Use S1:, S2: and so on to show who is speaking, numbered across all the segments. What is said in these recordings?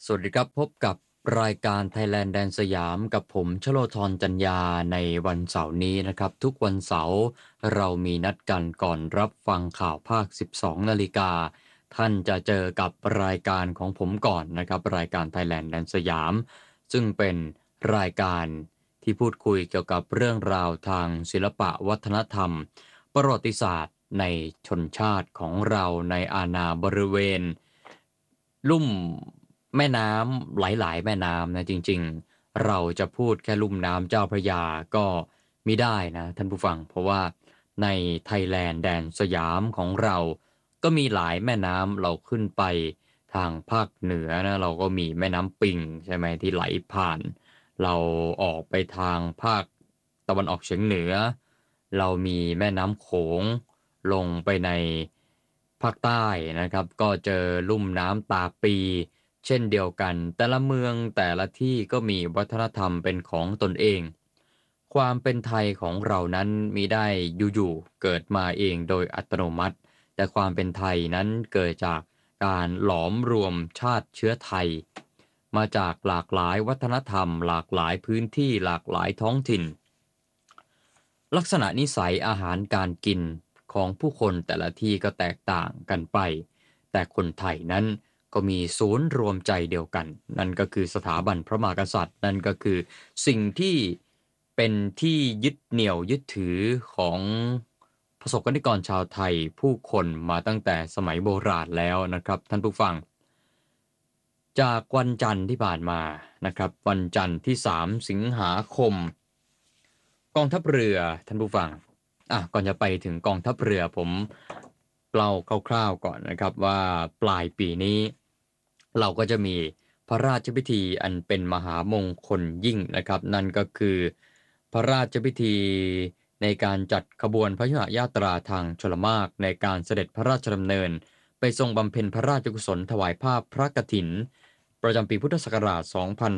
S1: สวัสดีครับพบกับรายการ Thailand แดนสยามกับผมชโลธรจัญญาในวันเสาร์นี้นะครับทุกวันเสาร์เรามีนัดกันก่อนรับฟังข่าวภาค 12 นาฬิกาท่านจะเจอกับรายการของผมก่อนนะครับรายการ Thailand แดนสยามซึ่งเป็นรายการที่พูดคุยเกี่ยวกับเรื่องราวทางศิลปะวัฒนธรรมประวัติศาสตร์ในชนชาติของเราในอาณาบริเวณ ลุ่มแม่น้ำหลายๆแม่น้ำนะจริงๆเราจะพูดแค่ลุ่มน้ำเจ้าพระยาก็ไม่ได้นะท่านผู้ฟังเพราะว่าในไทยแลนด์แดนสยามของเราก็มีหลายแม่น้ำเราขึ้นไปทางภาคเหนือนะเราก็มีแม่น้ำปิงใช่ไหมที่ไหลผ่านเราออกไปทางภาคตะวันออกเฉียงเหนือเรามีแม่น้ำโขงลงไปใน ภาคใต้นะครับก็เจอลุ่มน้ำตาปีเช่นเดียวกันแต่ละเมืองแต่ละที่ก็มีวัฒนธรรมเป็นของตนเองความเป็นไทยของเรานั้นมิได้อยู่ๆเกิดมาเองโดยอัตโนมัติแต่ความเป็นไทยนั้นเกิดจากการหลอมรวมชาติเชื้อไทยมาจากหลากหลายวัฒนธรรมหลากหลายพื้นที่หลากหลายท้องถิ่น ลักษณะนิสัยอาหารการกินของผู้คนแต่ละที่ก็แตกต่างกันไป แต่คนไทยนั้นก็มีศูนย์รวมใจเดียวกัน นั่นก็คือสถาบันพระมหากษัตริย์นั่นก็คือสิ่งที่เป็นที่ยึดเหนี่ยวยึดถือของประสบกนิกรชาวไทยผู้คนมาตั้งแต่สมัยโบราณแล้วนะครับท่านผู้ฟัง จากวันจันทร์ที่ผ่านมานะครับวันจันทร์ที่3สิงหาคมกองทัพเรือท่านผู้ฟังก่อนจะไปถึงกองทัพเรือผมเล่าคร่าวๆก่อนนะครับว่าปลายปีนี้เราก็จะมีพระราชพิธีอันเป็นมหามงคลยิ่งนะครับนั่นก็คือพระราชพิธีในการจัดขบวนพระยุหญาตราทางชลมารในการเสด็จพระราชดำเนินไปทรงบำเพ็ญพระราชกุศลถวายภาพพระกฐินประจำปีพุทธศักราช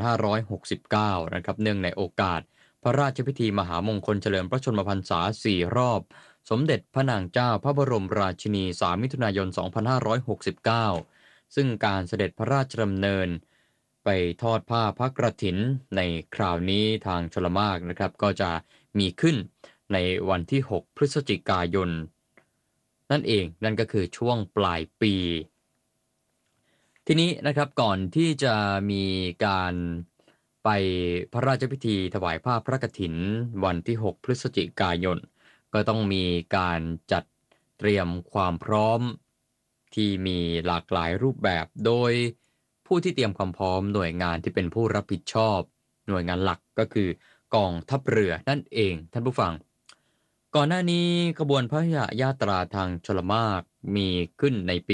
S1: 2569 นะครับเนื่องในโอกาส พระราชพิธีมหามงคลเฉลิมพระชนมพรรษา4 รอบ สมเด็จพระนางเจ้าพระบรมราชินี 3 มิถุนายน 2569 ซึ่งการเสด็จพระราชดำเนินไปทอดผ้าพระกฐินในคราวนี้ทางชลมารนะครับก็จะมีขึ้นในวันที่ 6 พฤศจิกายนนั่นเองนั่นก็คือช่วงปลายปี ทีนี้นะครับก่อนที่จะมีการไปพระราชพิธีถวายผ้าพระกฐินวันที่ 6 พฤศจิกายนก็ต้องมีการจัดเตรียมความพร้อมที่มีหลากหลายรูปแบบโดยผู้ที่เตรียมความพร้อมหน่วยงานที่เป็นผู้รับผิดชอบหน่วยงานหลักก็คือกองทัพเรือนั่นเองท่านผู้ฟังก่อนหน้านี้ขบวนพระยุหญาตราทางชลมารมีขึ้นในปี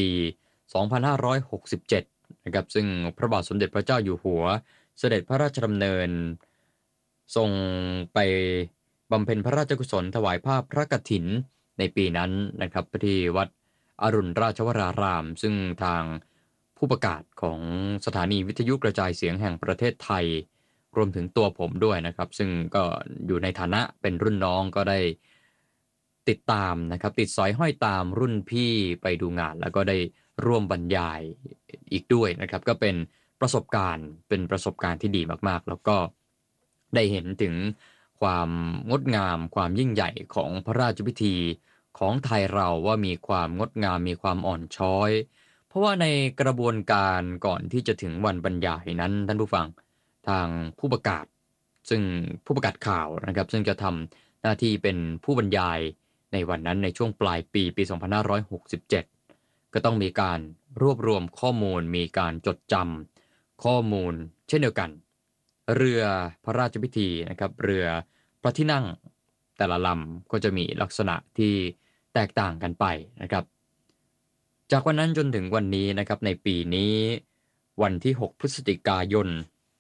S1: 2567 นะครับซึ่งพระบาทสมเด็จพระเจ้าอยู่หัวเสด็จพระราชดำเนินทรงไปบำเพ็ญพระราชกุศลถวายภาพพระกฐินในปีนั้นนะครับที่วัดอรุณราชวรารามซึ่งทางผู้ประกาศของสถานีวิทยุกระจายเสียงแห่งประเทศไทยรวมถึงตัวผมด้วยนะครับซึ่งก็อยู่ในฐานะเป็นรุ่นน้องก็ได้ติดตามนะครับติดสอยห้อยตามรุ่นพี่ไปดูงานแล้วก็ได้ร่วมบรรยายอีกด้วยนะครับก็เป็นประสบการณ์ที่ดีมากๆแล้วก็ได้เห็นถึงความงดงามความยิ่งใหญ่ของพระราชพิธีของไทยเราว่ามีความงดงามมีความอ่อนช้อยเพราะว่าในกระบวนการก่อนที่จะถึงวันบรรยายนั้นท่านผู้ฟังทางผู้ประกาศซึ่งผู้ประกาศข่าวนะครับซึ่งจะทำหน้าที่เป็นผู้บรรยายในวันนั้นในช่วงปลายปี 2567 ก็ต้องมีการรวบรวมข้อมูลมีการจดจำข้อมูลเช่นเดียวกันเรือพระราชพิธีนะครับเรือพระที่นั่งแต่ละลำก็จะมีลักษณะที่แตกต่างกันไปนะครับจากวันนั้นจนถึงวันนี้นะครับในปีนี้วันที่ 6 พฤศจิกายน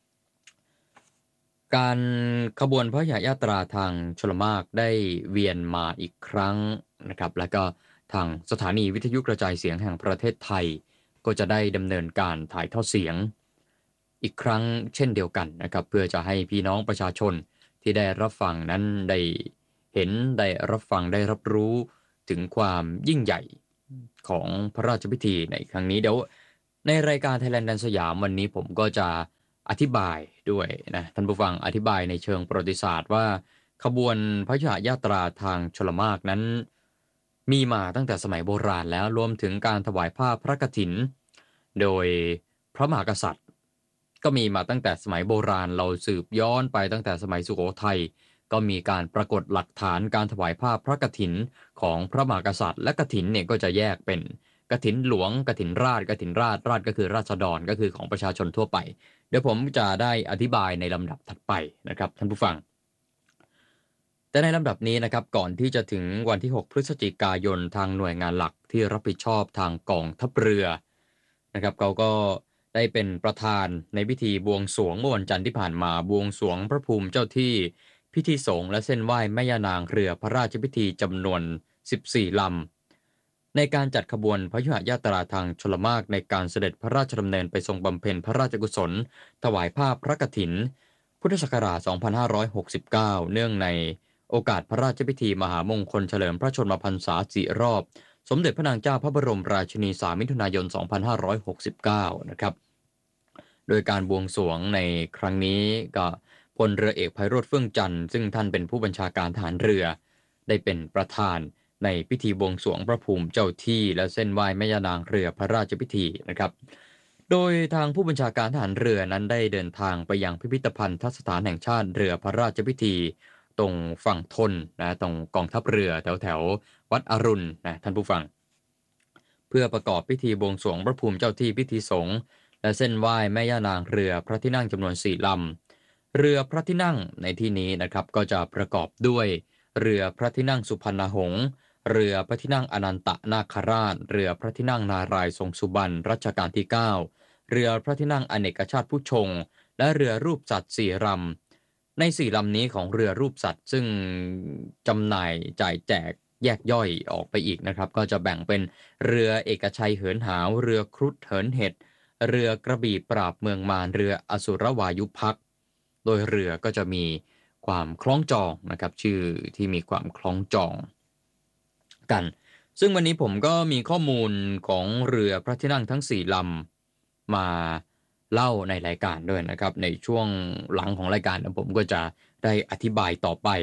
S1: การขบวนพระยุหญาตราทางชลมารได้เวียนมาอีกครั้งนะครับแล้วก็ทางสถานีวิทยุกระจายเสียงแห่งประเทศไทยก็จะได้ดำเนินการถ่ายทอดเสียงอีกครั้งเช่นเดียวกันนะครับเพื่อจะให้พี่น้องประชาชนที่ได้รับฟังนั้นได้เห็นได้รับฟังได้รับรู้ถึงความยิ่งใหญ่ของพระราชพิธีในครั้งนี้เดี๋ยวในรายการ Thailand แดนสยามวันนี้ผมก็จะอธิบายด้วยนะท่านผู้ฟังอธิบายในเชิงประวัติศาสตร์ว่าขบวนพระยุหญาตราทางชลมารนั้นมีมาตั้งแต่สมัยโบราณแล้วรวมถึงการถวายผ้าพระกฐินโดยพระมหากษัตริย์ก็มีมาตั้งแต่สมัยโบราณเราสืบย้อนไปตั้งแต่สมัยสุโขทัยก็มีการปรากฏหลักฐานการถวายผ้าพระกฐินของพระมหากษัตริย์และกฐินเนี่ยก็จะแยกเป็นกฐินหลวงกฐินราชกฐินราชก็คือราษฎรก็คือของประชาชนทั่วไปเดี๋ยวผมจะได้อธิบายในลำดับถัดไปนะครับท่านผู้ฟังแต่ในลำดับนี้นะครับก่อนที่จะถึงวันที่6พฤศจิกายนทางหน่วยงานหลักที่รับผิดชอบทางกองทัพเรือนะครับเขาก็ได้เป็นประธานในพิธีบวงสรวงเมื่อวันจันทร์ที่ผ่านมาบวงสรวงพระภูมิเจ้าที่พิธีสงฆ์และเส้นไหว้แม่ย่านางเรือพระราชพิธีจำนวน14ลำในการจัดขบวนพยุหญาตราทางชลมารในการเสด็จพระราชดำเนินไปทรงบำเพ็ญพระราชกุศลถวายผ้าพระกฐินพุทธศักราช2569เนื่องในโอกาสพระราชพิธีมหามงคลเฉลิมพระชนมพรรษา4รอบสมเด็จพระนางเจ้าพระบรมราชินี3มิถุนายน2569นะครับโดยการบวงสรวงในครั้งนี้ก็พลเรือเอกไพโรจน์เฟื่องจันทร์ซึ่งท่านเป็นผู้บัญชาการทหารเรือได้เป็นประธานในพิธีบวงสรวงพระภูมิเจ้าที่และเส้นไหว้แม่ย่านางเรือพระราชพิธีนะครับโดยทางผู้บัญชาการทหารเรือนั้นได้เดินทางไปยังพิพิธภัณฑ์สถานแห่งชาติเรือพระราชพิธีตรงฝั่งทนนะตรงกองทัพเรือแถววัดอรุณนะท่านผู้ฟังเพื่อประกอบพิธีบวงสรวงพระภูมิเจ้าที่พิธีสงฆ์และเส้นไหว้แม่ย่านางเรือพระที่นั่งจำนวน4ลำเรือพระที่นั่งในที่นี้นะครับก็จะประกอบด้วยเรือพระที่นั่งสุพรรณหงษ์เรือพระที่นั่งอนันตนาคราชเรือพระที่นั่งนารายณ์ทรงสุบรรณรัชกาลที่9เรือพระที่นั่งอเนกชาติผู้ชงและเรือรูปสัตว์4ลำใน4ลำนี้ของเรือรูปสัตว์ซึ่งจำหน่ายจ่ายแจกแยกย่อยออกไปอีกนะครับก็จะแบ่งเป็นเรือเอกชัยเหินหาวเรือครุฑเหินเห็ดเรือกระบี่ปราบเมืองมารเรืออสุรวายุภักดิ์โดยเรือก็จะมีความคล้องจองนะครับชื่อที่มีความคล้องจองกันซึ่งวันนี้ผมก็มีข้อมูลของเรือพระที่นั่งทั้ง4ลำมาเล่าในรายการด้วยนะครับในช่วงหลังของรายการผมก็จะได้อธิบายต่อไป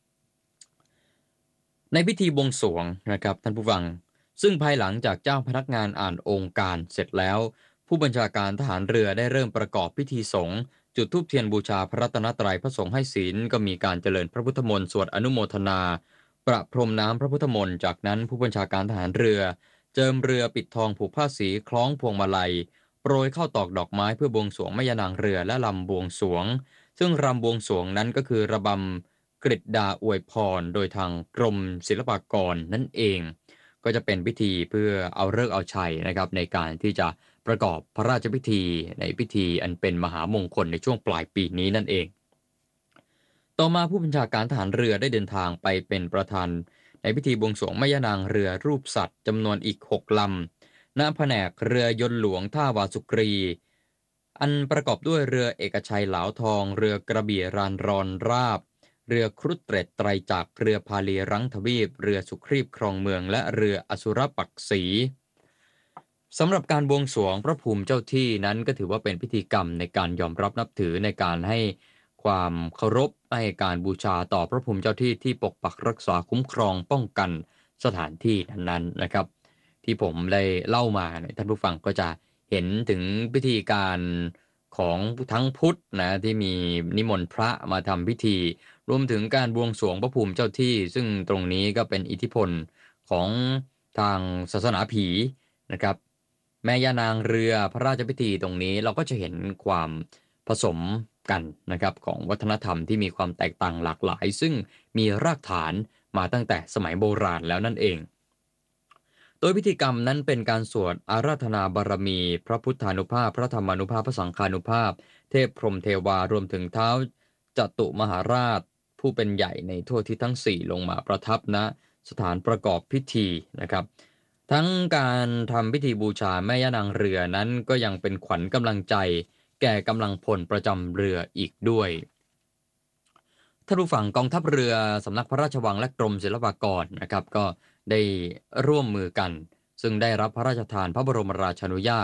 S1: ในพิธีบวงสรวงนะครับท่านผู้ฟังซึ่งภายหลังจากเจ้าพนักงานอ่านองค์การเสร็จแล้วผู้บัญชาการทหารเรือได้เริ่มประกอบพิธีสงฆ์จุดธูปเทียนบูชาพระรัตนตรัยพระสงฆ์ให้ศีลก็มีการเจริญพระพุทธมนต์สวดอนุโมทนาประพรมน้ำพระพุทธมนต์จากนั้นผู้บัญชาการทหารเรือเจิมเรือปิดทองผูกผ้าสีคล้องพวงมาลัยโปรยเข้าตอกดอกไม้เพื่อบวงสรวงแม่ย่านางเรือและลำบวงสรวงซึ่งรำบวงสรวงนั้นก็คือระบำกฤษดาอวยพรโดยทางกรมศิลปากรนั่นเองก็จะเป็นพิธีเพื่อเอาฤกษ์เอาชัยนะครับในการที่จะประกอบพระราชพิธีในพิธีอันเป็นมหามงคลในช่วงปลายปีนี้นั่นเองต่อมาผู้บัญชาการทหารเรือได้เดินทางไปเป็นประธานในพิธีบวงสรวงแม่ย่านางเรือรูปสัตว์จำนวนอีก6ลำณแผนกเรือยนต์หลวงท่าวาสุกรีอันประกอบด้วยเรือเอกชัยเหลาทองเรือกระบี่รานรอนราบเรือครุฑเตร็ดไตรจักรเรือพาลีรังทวีปเรือสุครีบครองเมืองและเรืออสุรปักษีสำหรับการบวงสรวงพระภูมิเจ้าที่นั้นก็ถือว่าเป็นพิธีกรรมในการยอมรับนับถือในการให้ความเคารพให้การบูชาต่อพระภูมิเจ้าที่ที่ปกปักรักษาคุ้มครองป้องกันสถานที่นั้นๆนะครับที่ผมได้เล่ามาท่านผู้ฟังก็จะเห็นถึงพิธีการของทั้งพุทธนะที่มีนิมนต์พระมาทำพิธีรวมถึงการบวงสรวงพระภูมิเจ้าที่ซึ่งตรงนี้ก็เป็นอิทธิพลของทางศาสนาผีนะครับแม่ย่านางเรือพระราชพิธีตรงนี้เราก็จะเห็นความผสมกันนะครับของวัฒนธรรมที่มีความแตกต่างหลากหลายซึ่งมีรากฐานมาตั้งแต่สมัยโบราณแล้วนั่นเองโดยพิธีกรรมนั้นเป็นการสวดอาราธนาบารมีพระพุทธานุภาพพระธรรมานุภาพพระสังฆานุภาพเทพพรหมเทวารวมถึงเท้าจตุมหาราชผู้เป็นใหญ่ในทั่วทิศทั้ง4ลงมาประทับณสถานประกอบพิธีนะครับทั้งการทำพิธีบูชาแม่ย่านางเรือนั้นก็ยังเป็นขวัญกำลังใจแก่กำลังพลประจำเรืออีกด้วยท่านผู้ฟังกองทัพเรือสำนักพระราชวังและกรมศิลปากรนะครับก็ได้ร่วมมือกันซึ่งได้รับพระราชทานพระบรมราชานุญาต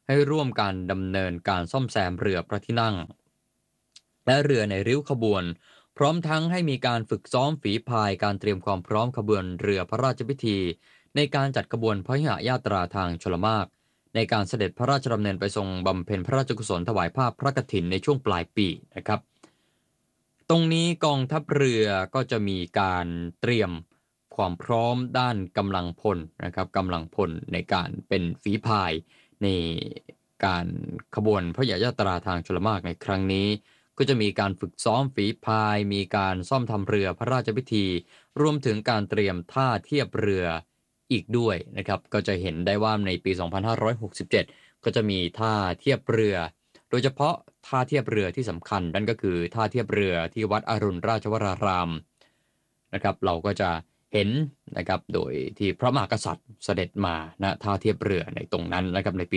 S1: ให้ร่วมการดำเนินการซ่อมแซมเรือพระที่นั่งและเรือในริ้วขบวนพร้อมทั้งให้มีการฝึกซ้อมฝีพายการเตรียมความพร้อมขบวนเรือพระราชพิธีในการจัดขบวนพยุหญาตราทางชลมารในการเสด็จพระราชดำเนินไปทรงบำเพ็ญพระราชกุศลถวายภาพพระกฐินในช่วงปลายปีนะครับตรงนี้กองทัพเรือก็จะมีการเตรียมความพร้อมด้านกำลังพลนะครับกำลังพลในการเป็นฝีพายในการขบวนพระยาตราทางชลมารในครั้งนี้ก็จะมีการฝึกซ้อมฝีพายมีการซ่อมทำเรือพระราชพิธีรวมถึงการเตรียมท่าเทียบเรืออีกด้วยนะครับก็จะเห็นได้ว่าในปี 2567 ก็จะมีท่าเทียบเรือโดยเฉพาะท่าเทียบเรือที่สำคัญนั่นก็คือท่าเทียบเรือที่วัดอรุณราชวรารามนะครับเราก็จะเห็นนะครับโดยที่พระมหากษัตริย์เสด็จมาณท่าเทียบเรือในตรงนั้นนะครับในปี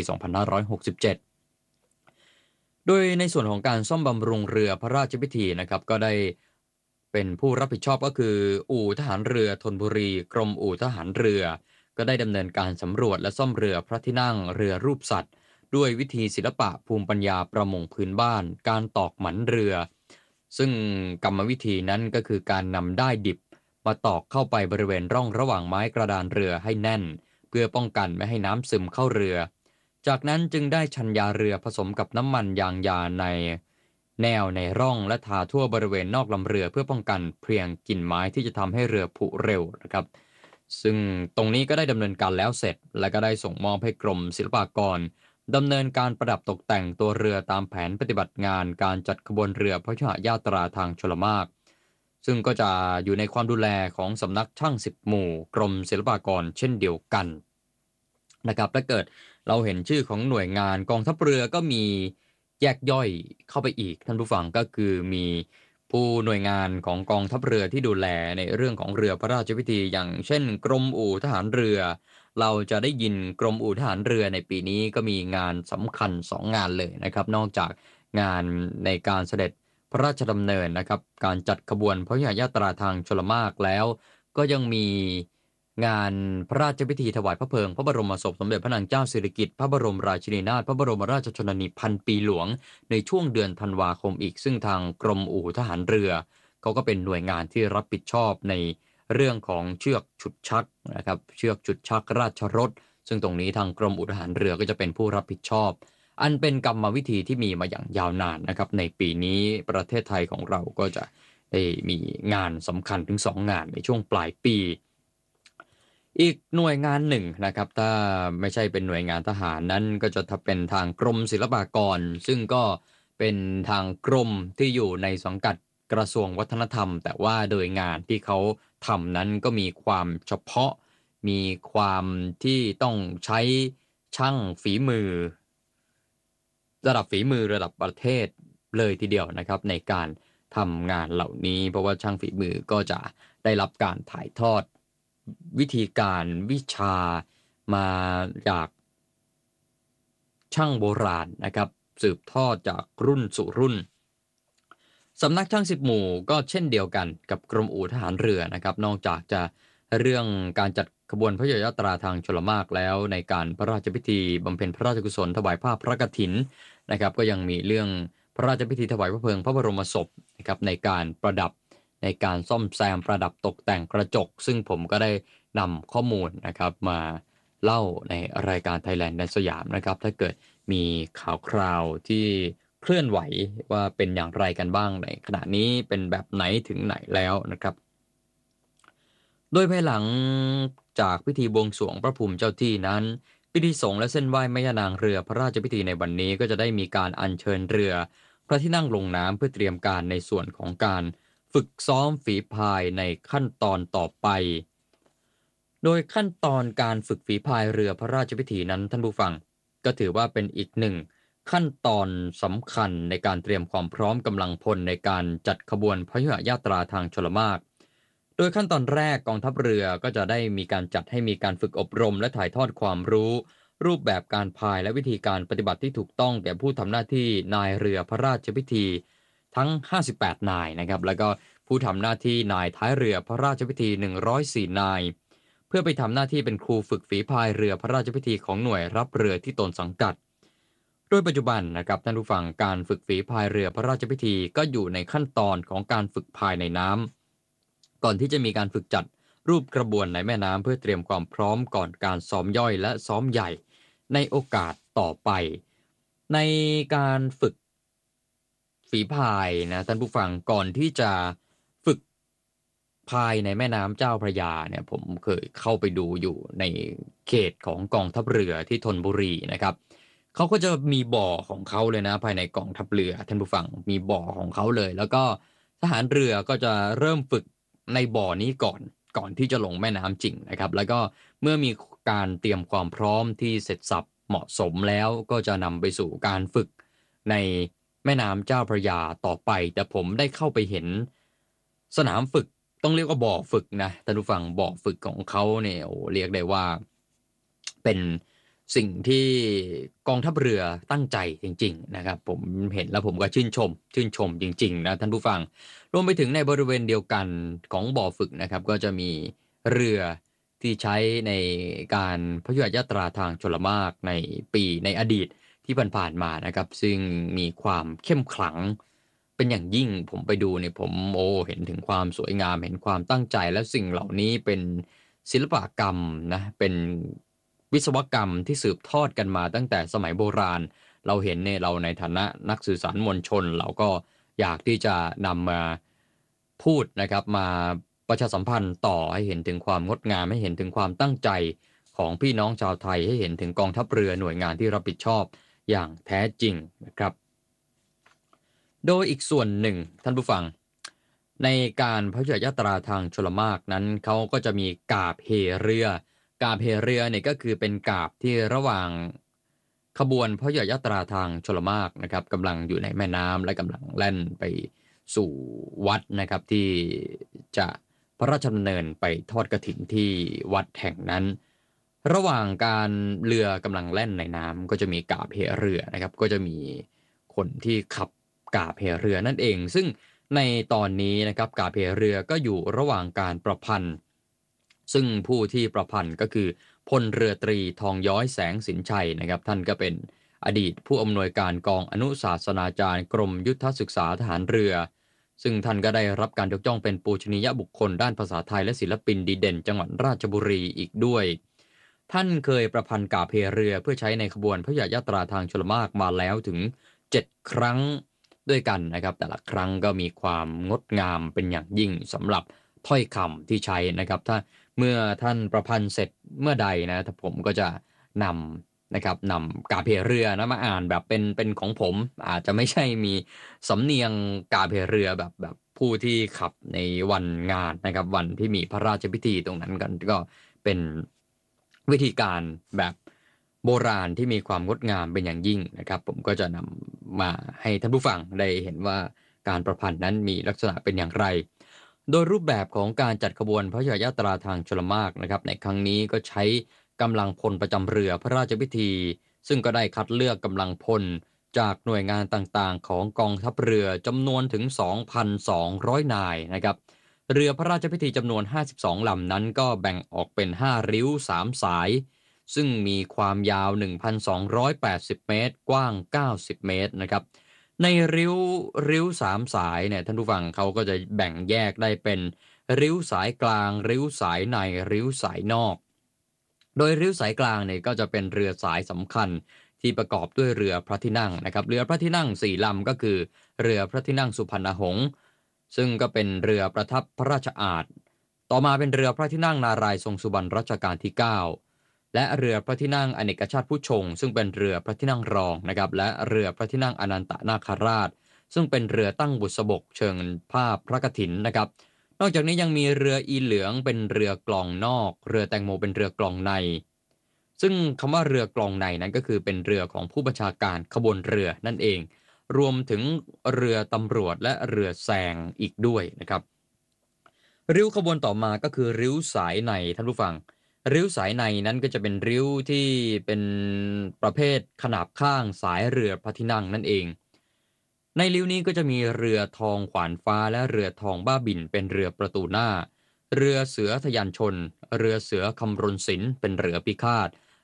S1: 2567 โดยในส่วนของการซ่อมบำรุงเรือพระราชพิธีนะครับก็ได้เป็นผู้รับผิดชอบก็คืออู่ทหารเรือธนบุรีกรมอู่ทหารเรือก็ได้ดำเนินการสำรวจและซ่อมเรือพระที่นั่งเรือรูปสัตว์ด้วยวิธีศิลปะภูมิปัญญาประมงพื้นบ้านการตอกหมันเรือซึ่งกรรมวิธีนั้นก็คือการนำด้ายดิบมาตอกเข้าไปบริเวณร่องระหว่างไม้กระดานเรือให้แน่นเพื่อป้องกันไม่ให้น้ำซึมเข้าเรือจากนั้นจึงได้ชัญญาเรือผสมกับน้ำมันยางยาในแนวในร่องและทาทั่วบริเวณนอกลำเรือเพื่อป้องกันเพลียงกลิ่นไม้ที่จะทำให้เรือผุเร็วนะครับซึ่งตรงนี้ก็ได้ดำเนินการแล้วเสร็จและก็ได้ส่งมอบให้กรมศิลปากรดำเนินการประดับตกแต่งตัวเรือตามแผนปฏิบัติงานการจัดขบวนเรือพระยุหญาตราทางชลมารซึ่งก็จะอยู่ในความดูแลของสำนักช่าง10หมู่กรมศิลปากรเช่นเดียวกันนะครับถ้าเกิดเราเห็นชื่อของหน่วยงานกองทัพเรือก็มีแยกย่อยเข้าไปอีกท่านผู้ฟังก็คือมีผู้หน่วยงานของกองทัพเรือที่ดูแลในเรื่องของเรือพระราชพิธีอย่างเช่นกรมอู่ทหารเรือเราจะได้ยินกรมอู่ทหารเรือในปีนี้ก็มีงานสำคัญ2งานเลยนะครับนอกจากงานในการเสด็จพระราชดำเนินนะครับการจัดขบวนพระยุหญาตราทางชลมารแล้วก็ยังมีงานพระราชพิธีถวายพระเพลิงพระบรมศพสมเด็จพระนางเจ้าสิริกิติ์พระบรมราชินีนาถพระบรมราชชนนีพันปีหลวงในช่วงเดือนธันวาคมอีกซึ่งทางกรมอู่ทหารเรือเขาก็เป็นหน่วยงานที่รับผิดชอบในเรื่องของเชือกฉุดชักนะครับเชือกฉุดชักราชรถซึ่งตรงนี้ทางกรมอู่ทหารเรือก็จะเป็นผู้รับผิดชอบอันเป็นกรรมวิธีที่มีมาอย่างยาวนานนะครับในปีนี้ประเทศไทยของเราก็จะได้มีงานสำคัญถึง2งานในช่วงปลายปีอีกหน่วยงานหนึ่งนะครับถ้าไม่ใช่เป็นหน่วยงานทหารนั้นก็จะเป็นทางกรมศิลปากรซึ่งก็เป็นทางกรมที่อยู่ในสังกัดกระทรวงวัฒนธรรมแต่ว่าโดยงานที่เขาทำนั้นก็มีความเฉพาะมีความที่ต้องใช้ช่างฝีมือระดับฝีมือระดับประเทศเลยทีเดียวนะครับในการทำงานเหล่านี้เพราะว่าช่างฝีมือก็จะได้รับการถ่ายทอดวิธีการวิชามาจากช่างโบราณนะครับสืบทอดจากรุ่นสู่รุ่นสำนักช่าง10หมู่ก็เช่นเดียวกันกับกรมอู่ทหารเรือนะครับนอกจากจะเรื่องการจัดขบวนพระยุหญาตราทางชลมารแล้วในการพระราชพิธีบำเพ็ญพระราชกุศลถวายผ้าพระกฐินนะครับก็ยังมีเรื่องพระราชพิธีถวายพระเพลิงพระบรมศพนะครับในการประดับในการซ่อมแซมประดับตกแต่งกระจกซึ่งผมก็ได้นำข้อมูลนะครับมาเล่าในรายการ Thailand ในสยามนะครับถ้าเกิดมีข่าวคราวที่เคลื่อนไหวว่าเป็นอย่างไรกันบ้างในขณะนี้เป็นแบบไหนถึงไหนแล้วนะครับโดยภายหลังจากพิธีบวงสรวงพระภูมิเจ้าที่นั้นพิธีสงฆ์และเส้นไหว้แม่ย่านางเรือพระราชพิธีในวันนี้ก็จะได้มีการอัญเชิญเรือพระที่นั่งลงน้ำเพื่อเตรียมการในส่วนของการฝึกซ้อมฝีพายในขั้นตอนต่อไปโดยขั้นตอนการฝึกฝีพายเรือพระราชพิธีนั้นท่านผู้ฟังก็ถือว่าเป็นอีกหนึ่งขั้นตอนสำคัญในการเตรียมความพร้อมกำลังพลในการจัดขบวนพยุหญาตราทางชลมารโดยขั้นตอนแรกกองทัพเรือก็จะได้มีการจัดให้มีการฝึกอบรมและถ่ายทอดความรู้รูปแบบการพายและวิธีการปฏิบัติที่ถูกต้องแก่ผู้ทำหน้าที่นายเรือพระราชพิธีทั้ง58นายนะครับแล้วก็ผู้ทำหน้าที่นายท้ายเรือพระราชพิธี104นายเพื่อไปทำหน้าที่เป็นครูฝึกฝีพายเรือพระราชพิธีของหน่วยรับเรือที่ตนสังกัดโดยปัจจุบันนะครับท่านผู้ฟังการฝึกฝีพายเรือพระราชพิธีก็อยู่ในขั้นตอนของการฝึกพายในน้ำก่อนที่จะมีการฝึกจัดรูปกระบวนในแม่น้ำเพื่อเตรียมความพร้อมก่อนการซ้อมย่อยและซ้อมใหญ่ในโอกาสต่อไปในการฝึกฝีพายนะท่านผู้ฟังก่อนที่จะฝึกพายในแม่น้ำเจ้าพระยาเนี่ยผมเคยเข้าไปดูอยู่ในเขตของกองทัพเรือที่ธนบุรีนะครับเขาก็จะมีบ่อของเขาเลยนะภายในกองทัพเรือท่านผู้ฟังมีบ่อของเขาเลยแล้วก็ทหารเรือก็จะเริ่มฝึกในบ่อนี้ก่อนที่จะลงแม่น้ำจริงนะครับแล้วก็เมื่อมีการเตรียมความพร้อมที่เสร็จสรรพเหมาะสมแล้วก็จะนำไปสู่การฝึกในแม่น้ำเจ้าพระยาต่อไปแต่ผมได้เข้าไปเห็นสนามฝึกต้องเรียกว่าบ่อฝึกนะท่านผู้ฟังบ่อฝึกของเขาเนี่ยโอ้เรียกได้ว่าเป็นสิ่งที่กองทัพเรือตั้งใจจริงๆนะครับผมเห็นแล้วผมก็ชื่นชมจริงๆนะท่านผู้ฟังรวมไปถึงในบริเวณเดียวกันของบ่อฝึกนะครับก็จะมีเรือที่ใช้ในการพยุหยาตราทางชลมารในอดีตที่ผ่านๆมานะครับซึ่งมีความเข้มขลังเป็นอย่างยิ่งผมไปดูเนี่ยผมเห็นถึงความสวยงามเห็นความตั้งใจและสิ่งเหล่านี้เป็นศิลปกรรมนะเป็นวิศวกรรมที่สืบทอดกันมาตั้งแต่สมัยโบราณเราเห็นเนี่ยเราในฐานะนักสื่อสารมวลชนเราก็อยากที่จะนำมาพูดนะครับมาประชาสัมพันธ์ต่อให้เห็นถึงความงดงามให้เห็นถึงความตั้งใจของพี่น้องชาวไทยให้เห็นถึงกองทัพเรือหน่วยงานที่รับผิดชอบอย่างแท้จริงนะครับโดยอีกส่วนหนึ่งท่านผู้ฟังในการพระยุหยาตราทางชลมารนั้นเขาก็จะมีกาบเฮเรือกาบเฮเรือเนี่ยก็คือเป็นกาบที่ระหว่างขบวนพระยุหยาตราทางชลมารนะครับกำลังอยู่ในแม่น้ำและกำลังแล่นไปสู่วัดนะครับที่จะพระราชดำเนินไปทอดกฐินที่วัดแห่งนั้นระหว่างการเรือกำลังแล่นในน้ำก็จะมีกาบเหเรือนะครับก็จะมีคนที่ขับกาบเหเรือนั่นเองซึ่งในตอนนี้นะครับกาบเหเรือก็อยู่ระหว่างการประพันธ์ซึ่งผู้ที่ประพันธ์ก็คือพลเรือตรีทองย้อยแสงสินชัยนะครับท่านก็เป็นอดีตผู้อำนวยการกองอนุศาสนาจารย์กรมยุทธศึกษาทหารเรือซึ่งท่านก็ได้รับการยกย่องเป็นปูชนียบุคคลด้านภาษาไทยและศิลปินดีเด่นจังหวัดราชบุรีอีกด้วยท่านเคยประพันธ์กาบเพเรือเพื่อใช้ในขบวนพระยาตราทางชลมารมาแล้วถึง7ครั้งด้วยกันนะครับแต่ละครั้งก็มีความงดงามเป็นอย่างยิ่งสำหรับถ้อยคำที่ใช้นะครับถ้าเมื่อท่านประพันธ์เสร็จเมื่อใดนะผมก็จะนนะครับนำกาเพเรือนะมาอ่านแบบเป็นของผมอาจจะไม่ใช่มีสำเนียงกาเพเรือแบบผู้ที่ขับในวันงานนะครับวันที่มีพระราชพิธีตรงนั้นกันก็เป็นวิธีการแบบโบราณที่มีความงดงามเป็นอย่างยิ่งนะครับผมก็จะนำมาให้ท่านผู้ฟังได้เห็นว่าการประพันธ์นั้นมีลักษณะเป็นอย่างไรโดยรูปแบบของการจัดขบวนพระยาตราทางชลมารนะครับในครั้งนี้ก็ใช้กำลังพลประจำเรือพระราชพิธีซึ่งก็ได้คัดเลือกกำลังพลจากหน่วยงานต่างๆของกองทัพเรือจำนวนถึง 2,200 นายนะครับเรือพระราชพิธีจำนวน52ลำนั้นก็แบ่งออกเป็น5ริ้ว3สายซึ่งมีความยาว 1,280 เมตรกว้าง 90 เมตรนะครับในริ้ว3สายเนี่ยท่านผู้ฟังเขาก็จะแบ่งแยกได้เป็นริ้วสายกลางริ้วสายในริ้วสายนอกโดยริ้วสายกลางเนี่ยก็จะเป็นเรือสายสำคัญที่ประกอบด้วยเรือพระที่นั่งนะครับเรือพระที่นั่ง4ลำก็คือเรือพระที่นั่งสุพรรณหงษ์ซึ่งก็เป็นเรือประทับพระราชอาณต่อมาเป็นเรือพระที่นั่งนารายณ์ทรงสุบรรณรัชกาลที่9และเรือพระที่นั่งอเนกชาติผู้ชงซึ่งเป็นเรือพระที่นั่งรองนะครับและเรือพระที่นั่งอนันตนาคราชซึ่งเป็นเรือตั้งบุษบกเชิงภาพพระกฐินนะครับนอกจากนี้ยังมีเรืออีเหลืองเป็นเรือกลองนอกเรือแตงโมเป็นเรือกลองในซึ่งคำว่าเรือกลองในนั้นก็คือเป็นเรือของผู้บัญชาการขบวนเรือนั่นเองรวมถึงเรือตำรวจและเรือแซงอีกด้วยนะครับริ้วขบวนต่อมาก็คือริ้วสายในท่านผู้ฟังริ้วสายในนั้นก็จะเป็นริ้วที่เป็นประเภทขนาบข้างสายเรือพระที่นั่งนั่นเองในริ้วนี้ก็จะมีเรือทองขวานฟ้าและเรือทองบ้าบินเป็นเรือประตูหน้าเรือเสือทะยานชนเรือเสือคำรณศิลป์เป็นเรือพิฆาต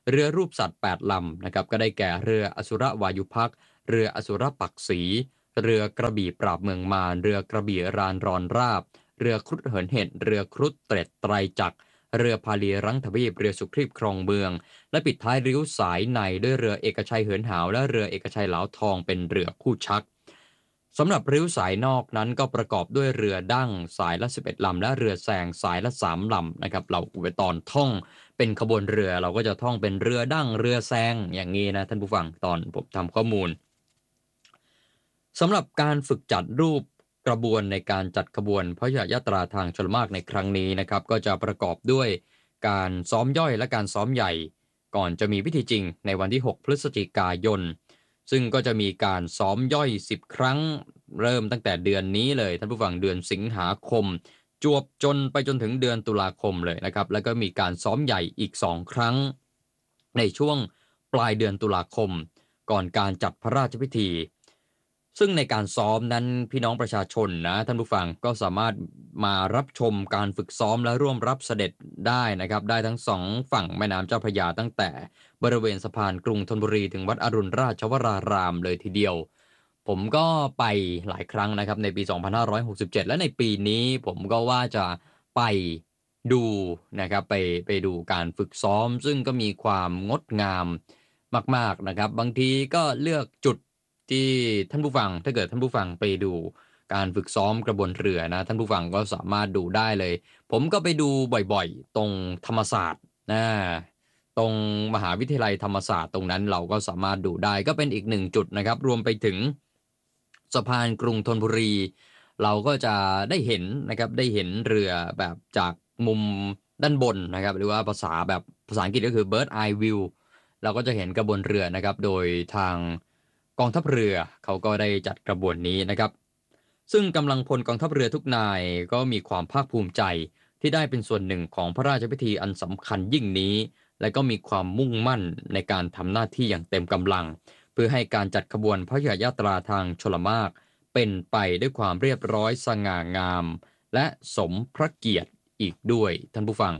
S1: เรือรูปสัตว์8ลำนะครับก็ได้แก่เรืออสุรวายุภักดิ์เรืออสุรปักษีเรือกระบี่ปราบเมืองมารเรือกระบี่รานรอนราบเรือครุฑเหินเห็ดเรือครุฑเตร็ดไตรจักรเรือพาลีรังทวีปเรือสุครีพครองเมืองและปิดท้ายริ้วสายในด้วยเรือเอกชัยเหินหาวและเรือเอกชัยเหลาทองเป็นเรือคู่ชักสำหรับริ้วสายนอกนั้นก็ประกอบด้วยเรือดั้งสายละ11ลำและเรือแซงสายละ3ลำนะครับเราไปตอนท่องเป็นขบวนเรือเราก็จะท่องเป็นเรือดั้งเรือแซงอย่างนี้นะท่านผู้ฟังตอนผมทำข้อมูลสำหรับการฝึกจัดรูปกระบวนในการจัดขบวนพระยุหยาตราทางชลมารในครั้งนี้นะครับก็จะประกอบด้วยการซ้อมย่อยและการซ้อมใหญ่ก่อนจะมีพิธีจริงในวันที่6พฤศจิกายนซึ่งก็จะมีการซ้อมย่อย10ครั้งเริ่มตั้งแต่เดือนนี้เลยท่านผู้ฟังเดือนสิงหาคมจวบจนไปจนถึงเดือนตุลาคมเลยนะครับแล้วก็มีการซ้อมใหญ่อีก2ครั้งในช่วงปลายเดือนตุลาคมก่อนการจัดพระราชพิธีซึ่งในการซ้อมนั้นพี่น้องประชาชนนะท่านผู้ฟังก็สามารถมารับชมการฝึกซ้อมและร่วมรับเสด็จได้นะครับได้ทั้งสองฝั่งแม่น้ำเจ้าพระยาตั้งแต่บริเวณสะพานกรุงธนบุรีถึงวัดอรุณราชวรารามเลยทีเดียวผมก็ไปหลายครั้งนะครับในปี2567และในปีนี้ผมก็ว่าจะไปดูนะครับไปดูการฝึกซ้อมซึ่งก็มีความงดงามมากๆนะครับบางทีก็เลือกจุดที่ท่านผู้ฟังถ้าเกิดท่านผู้ฟังไปดูการฝึกซ้อมกระบวนเรือนะท่านผู้ฟังก็สามารถดูได้เลยผมก็ไปดูบ่อยๆตรงธรรมศาสตร์ตรงมหาวิทยาลัยธรรมศาสตร์ตรงนั้นเราก็สามารถดูได้ก็เป็นอีกหนึ่งจุดนะครับรวมไปถึงสะพานกรุงธนบุรีเราก็จะได้เห็นนะครับได้เห็นเรือแบบจากมุมด้านบนนะครับหรือว่าภาษาอังกฤษก็คือ bird eye view เราก็จะเห็นกระบวนเรือนะครับโดยทางกองทัพเรือเขาก็ได้จัดกระบวนนี้นะครับซึ่งกำลังพลกองทัพเรือทุกนายก็มีความภาคภูมิใจที่ได้เป็นส่วนหนึ่งของพระราชพิธีอันสำคัญยิ่งนี้และก็มีความมุ่งมั่นในการทำหน้าที่อย่างเต็มกำลังเพื่อให้การจัดขบวนพระยุหยาตราทางชลมารเป็นไปด้วยความเรียบร้อยสง่างามและสมพระเกียรติอีกด้วยท่านผู้ฟัง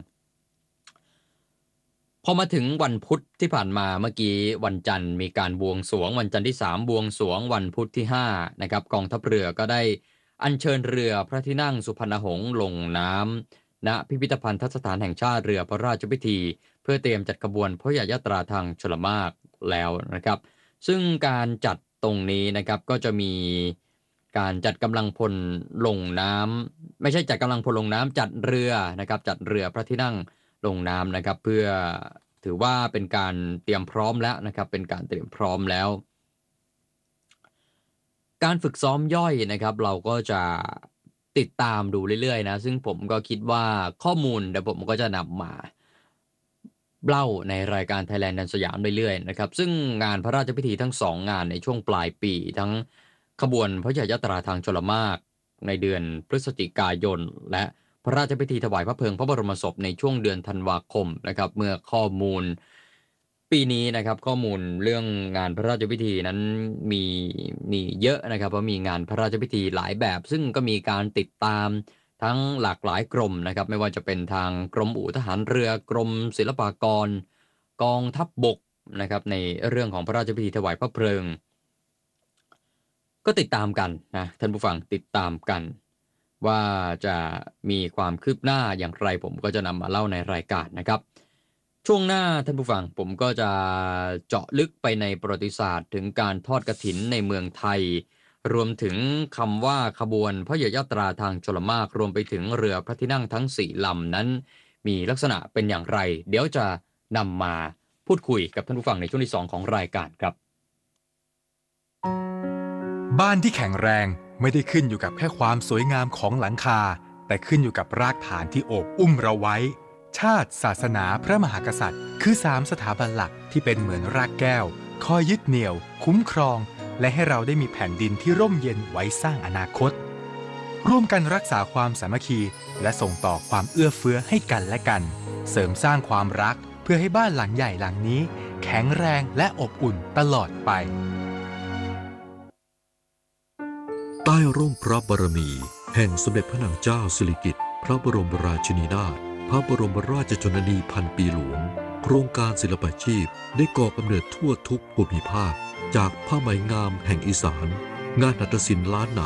S1: พอมาถึงวันพุธที่ผ่านมาเมื่อกี้วันจันทร์มีการบวงสรวงวันจันทร์ที่3บวงสรวงวันพุธที่5นะครับกองทัพเรือก็ได้อัญเชิญเรือพระที่นั่งสุพรรณหงส์ลงน้ำณพิพิธภัณฑสถานแห่งชาติเรือพระราชพิธีเพื่อเตรียมจัดขบวนพระยุหยาตราทางชลมารแล้วนะครับซึ่งการจัดตรงนี้นะครับก็จะมีการจัดกำลังพลลงน้ำไม่ใช่จัดกำลังพลลงน้ำจัดเรือนะครับจัดเรือพระที่นั่งลงน้ำนะครับเพื่อถือว่าเป็นการเตรียมพร้อมแล้วนะครับเป็นการเตรียมพร้อมแล้วการฝึกซ้อมย่อยนะครับเราก็จะติดตามดูเรื่อยๆนะซึ่งผมก็คิดว่าข้อมูลเดี๋ยวผมก็จะนำมาเล่าในรายการ Thailand แดนสยามเรื่อยๆนะครับซึ่งงานพระราชพิธีทั้ง2งานในช่วงปลายปีทั้งขบวนพระยุหยาตราทางชลมารในเดือนพฤศจิกายนและพระราชพิธีถวายพระเพลิงพระบรมศพในช่วงเดือนธันวาคมนะครับเมื่อข้อมูลปีนี้นะครับข้อมูลเรื่องงานพระราชพิธีนั้นมีเยอะนะครับเพราะมีงานพระราชพิธีหลายแบบซึ่งก็มีการติดตามทั้งหลากหลายกรมนะครับไม่ว่าจะเป็นทางกรมอู่ทหารเรือกรมศิลปากรกองทัพบกนะครับในเรื่องของพระราชพิธีถวายพระเพลิงก็ติดตามกันนะท่านผู้ฟังติดตามกันว่าจะมีความคืบหน้าอย่างไรผมก็จะนำมาเล่าในรายการนะครับช่วงหน้าท่านผู้ฟังผมก็จะเจาะลึกไปในประวัติศาสตร์ถึงการทอดกฐินในเมืองไทยรวมถึงคำว่าขบวนพระยุหยาตราทางชลมารรวมไปถึงเรือพระที่นั่งทั้ง4ลำนั้นมีลักษณะเป็นอย่างไรเดี๋ยวจะนำมาพูดคุยกับท่านผู้ฟังในช่วงที่2ของรายการครับ
S2: บ้านที่แข็งแรงไม่ได้ขึ้นอยู่กับแค่ความสวยงามของหลังคาแต่ขึ้นอยู่กับรากฐานที่โอบอุ้มเราไว้ชาติศาสนาพระมหากษัตริย์คือ3สถาบันหลักที่เป็นเหมือนรากแก้วคอยยึดเหนี่ยวคุ้มครองและให้เราได้มีแผ่นดินที่ร่มเย็นไว้สร้างอนาคตร่วมกันรักษาความสามัคคีและส่งต่อความเอื้อเฟื้อให้กันและกันเสริมสร้างความรักเพื่อให้บ้านหลังใหญ่หลังนี้แข็งแรงและอบอุ่นตลอดไป
S3: ใต้ร่มพระบารมีแห่งสมเด็จพระนางเจ้าสิริกิติ์พระบรมราชินีนาถพระบรมราชชนนีพันปีหลวงกโครงการศิลปาชีพได้ก่อกำเนิดทั่วทุกภูมิภาคจากผ้าไหมงามแห่งอีสานงานหัตถศิลป์ล้านนา